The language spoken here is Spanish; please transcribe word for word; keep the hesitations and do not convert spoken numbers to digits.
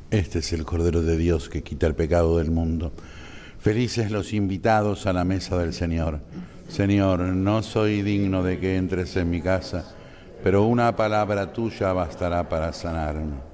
Este es el Cordero de Dios que quita el pecado del mundo. Felices los invitados a la mesa del Señor. Señor, no soy digno de que entres en mi casa, pero una palabra tuya bastará para sanarme.